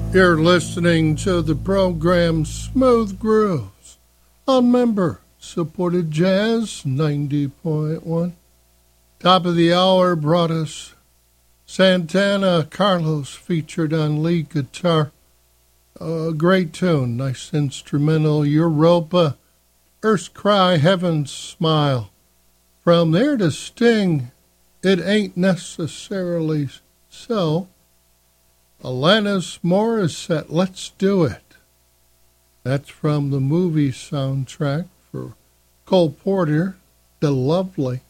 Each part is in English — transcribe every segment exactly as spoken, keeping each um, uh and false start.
You're listening to the program Smooth Grooves on Member Supported Jazz ninety point one. Top of the hour brought us Santana Carlos featured on lead guitar. A great tune, nice instrumental, Europa, Earth's Cry, Heaven's Smile. From there to Sting, It Ain't Necessarily So. Alanis Morissette, Let's Do It. That's from the movie soundtrack for Cole Porter, The Lovely.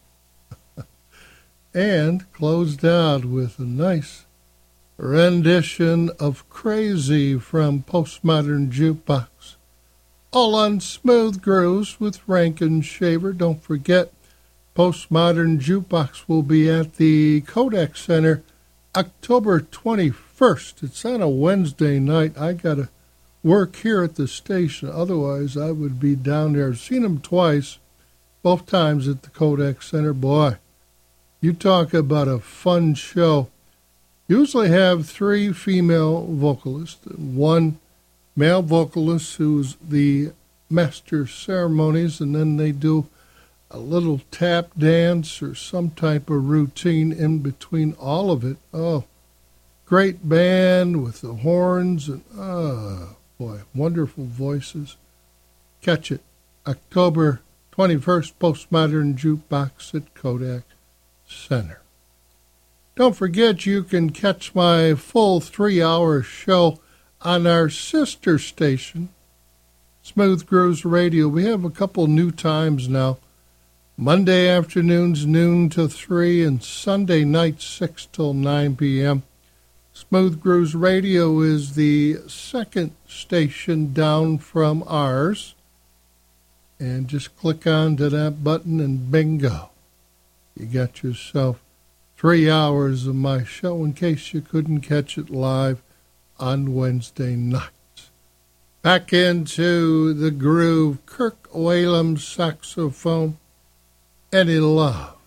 And closed out with a nice rendition of Crazy from Postmodern Jukebox. All on Smooth Grooves with Rankin Shaver. Don't forget, Postmodern Jukebox will be at the Kodak Center October twenty-first. It's on a Wednesday night. I got to work here at the station. Otherwise, I would be down there. I've seen them twice, both times at the Kodak Center. Boy, you talk about a fun show. Usually have three female vocalists, one male vocalist who's the master of ceremonies, and then they do a little tap dance or some type of routine in between all of it. Oh, great band with the horns and, oh, boy, wonderful voices. Catch it, October twenty-first, Postmodern Jukebox at Kodak Center. Don't forget you can catch my full three-hour show on our sister station, Smooth Grooves Radio. We have a couple new times now. Monday afternoons, noon to three, and Sunday nights, six till nine p.m. Smooth Grooves Radio is the second station down from ours. And just click on to that button and bingo. You got yourself three hours of my show in case you couldn't catch it live on Wednesday nights. Back into the groove, Kirk Whalum saxophone. Any Love.